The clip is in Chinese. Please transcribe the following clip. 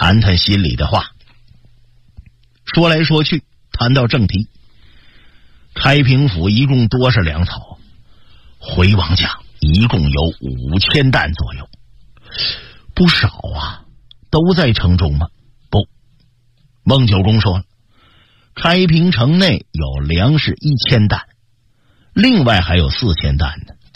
谈谈心里的话。说来说去，谈到正题，开平府一共多少粮草？回王讲一共有5000担左右，不少啊。都在城中吗？不，孟九公说了，开平城内有粮食1000担，另外还有4000担呢。